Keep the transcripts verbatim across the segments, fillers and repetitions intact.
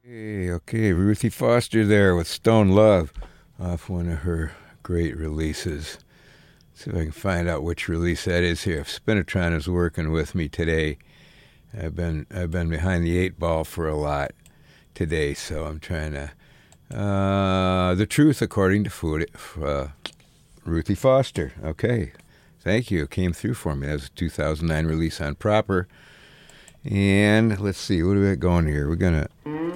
Hey, okay, Ruthie Foster there with Stone Love off one of her great releases. Let's see if I can find out which release that is here. If Spinatron is working with me today, I've been I've been behind the eight ball for a lot today, so I'm trying to. Uh, the Truth According to Food, uh, Ruthie Foster. Okay, thank you. It came through for me. That was a two thousand nine release on Proper. And let's see, what do we got going here? We're gonna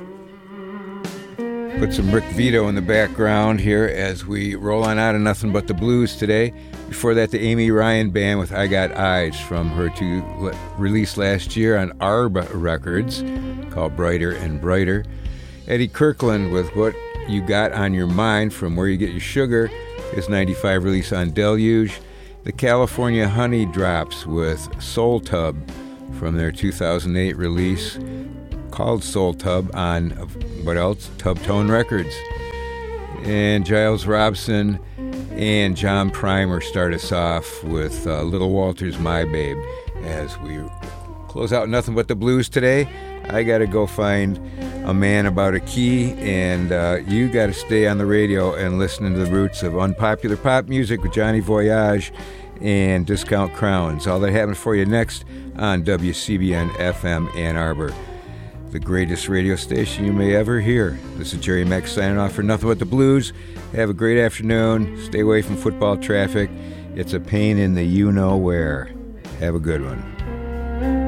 put some Rick Vito in the background here as we roll on out of Nothing But the Blues today. Before that, the Amy Ryan Band with I Got Eyes from her two release last year on Arba Records called Brighter and Brighter. Eddie Kirkland with What You Got on Your Mind from Where You Get Your Sugar, his ninety-five release on Deluge. The California Honey Drops with Soul Tub from their two thousand eight release called Soul Tub on, what else? Tub Tone Records. And Giles Robson and John Primer start us off with uh, Little Walter's My Babe. As we close out Nothing But the Blues today, I got to go find a man about a key, and uh, you got to stay on the radio and listen to the roots of unpopular pop music with Johnny Voyage and Discount Crowns. All that happens for you next on W C B N F M Ann Arbor, the greatest radio station you may ever hear. This is Jerry Mack signing off for Nothing But the Blues. Have a great afternoon. Stay away from football traffic. It's a pain in the you-know-where. Have a good one.